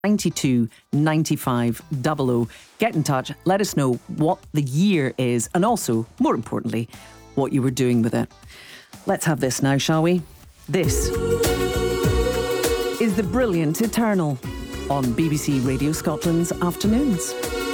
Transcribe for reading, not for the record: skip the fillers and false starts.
92 95 00. Get in touch, let us know what the year is, and also, more importantly, what you were doing with it. Let's have this now, shall we? This is The Brilliant Eternal on BBC Radio Scotland's Afternoons.